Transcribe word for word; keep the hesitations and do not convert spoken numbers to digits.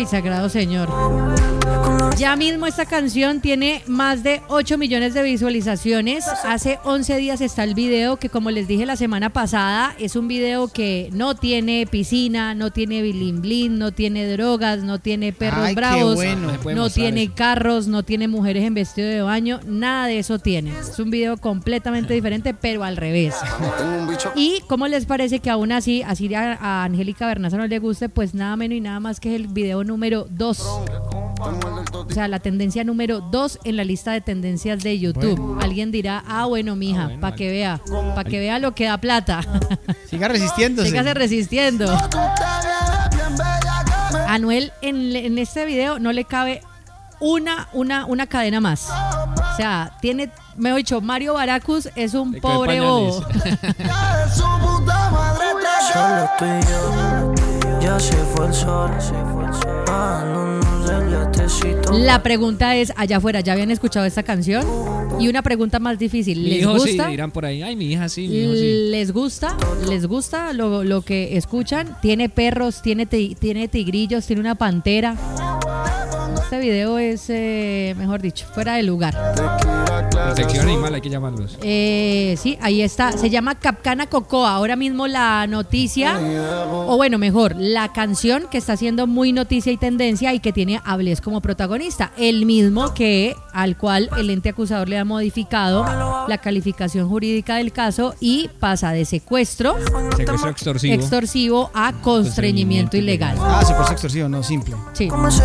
Ay, sagrado señor. Ya mismo esta canción tiene más de ocho millones de visualizaciones. Hace once días está el video, que como les dije la semana pasada, es un video que no tiene piscina, no tiene blin blin, no tiene drogas, no tiene perros Ay, bravos, bueno. no tiene eso. Carros, no tiene mujeres en vestido de baño, nada de eso tiene. Es un video completamente diferente, pero al revés. Y ¿cómo les parece que aún así, así a, a Angélica Bernaza no le guste? Pues nada menos y nada más que es el video número dos. O sea, la tendencia número dos en la lista de tendencias de YouTube. Bueno. Alguien dirá, ah, bueno, mija, ah, bueno, para que vea, para que vea lo que da plata. Siga resistiéndose. Sígase resistiendo. A Anuel en, en este video no le cabe una, una, una cadena más. O sea, tiene, me he dicho, Mario Baracus es un pobre bobo. Solo tú y yo, ya se fue el sol. Ah, no, no. La pregunta es, allá afuera, ¿ya habían escuchado esta canción? Y una pregunta más difícil, ¿les hijo gusta? Sí, dirán por ahí, ay, mi hija sí, mi hijo sí. ¿Les gusta? ¿Les gusta lo, lo que escuchan? Tiene perros, tiene, tiene tigrillos, tiene una pantera. Este video es, eh, mejor dicho, fuera de lugar. Protección animal, hay que llamarlos. Eh, sí, ahí está. Se llama Capcana Cocoa. Ahora mismo la noticia, o bueno, mejor, la canción que está haciendo muy noticia y tendencia y que tiene a Bless como protagonista. El mismo que al cual el ente acusador le ha modificado la calificación jurídica del caso y pasa de secuestro, secuestro extorsivo, extorsivo a constreñimiento ilegal. Ah, secuestro extorsivo, no simple. Sí.